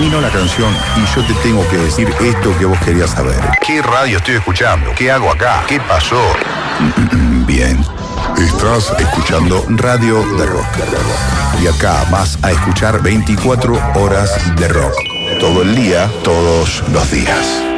terminó la canción y yo te tengo que decir esto que vos querías saber. ¿Qué radio estoy escuchando? ¿Qué hago acá? ¿Qué pasó? Bien. Estás escuchando Radio de Rock. Y acá vas a escuchar 24 horas de rock. Todo el día, todos los días.